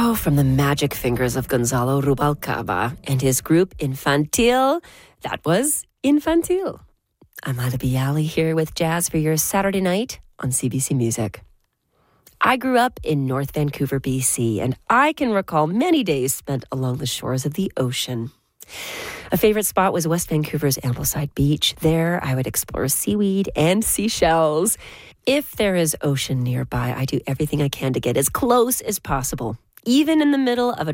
Oh, from the magic fingers of Gonzalo Rubalcaba and his group Infantil, that was Infantil. I'm Ila Bialy here with Jazz for your Saturday night on CBC Music. I grew up in North Vancouver, BC, and I can recall many days spent along the shores of the ocean. A favorite spot was West Vancouver's Ambleside Beach. There, I would explore seaweed and seashells. If there is ocean nearby, I do everything I can to get as close as possible, even in the middle of a